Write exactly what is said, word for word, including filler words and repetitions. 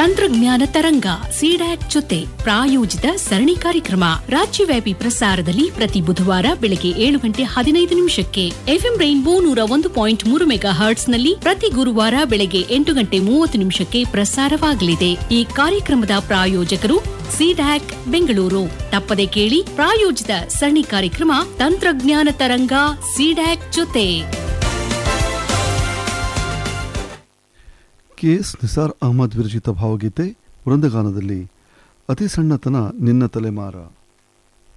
ತಂತ್ರಜ್ಞಾನ ತರಂಗ ಸಿಡ್ಯಾಕ್ ಜೊತೆ ಪ್ರಾಯೋಜಿತ ಸರಣಿ ಕಾರ್ಯಕ್ರಮ ರಾಜ್ಯವ್ಯಾಪಿ ಪ್ರಸಾರದಲ್ಲಿ ಪ್ರತಿ ಬುಧವಾರ ಬೆಳಗ್ಗೆ ಏಳು ಗಂಟೆ ಹದಿನೈದು ನಿಮಿಷಕ್ಕೆ ಎಫ್ಎಂ ರೈನ್ಬೋ ನೂರ ಒಂದು ಪಾಯಿಂಟ್ ಮೂರು ಮೆಗಾ ಹರ್ಟ್ಸ್ ನಲ್ಲಿ ಪ್ರತಿ ಗುರುವಾರ ಬೆಳಗ್ಗೆ ಎಂಟು ಗಂಟೆ ಮೂವತ್ತು ನಿಮಿಷಕ್ಕೆ ಪ್ರಸಾರವಾಗಲಿದೆ. ಈ ಕಾರ್ಯಕ್ರಮದ ಪ್ರಾಯೋಜಕರು ಸಿಡ್ಯಾಕ್ ಬೆಂಗಳೂರು. ತಪ್ಪದೆ ಕೇಳಿ ಪ್ರಾಯೋಜಿತ ಸರಣಿ ಕಾರ್ಯಕ್ರಮ ತಂತ್ರಜ್ಞಾನ ತರಂಗ ಸಿಡ್ಯಾಕ್ ಜೊತೆ. ಕೆಎಸ್ ನಿಸಾರ್ ಅಹಮದ್ ವಿರಚಿತ ಭಾವಗೀತೆ ವೃಂದಗಾನದಲ್ಲಿ ಅತಿ ಸಣ್ಣತನ ನಿನ್ನ ತಲೆಮಾರ.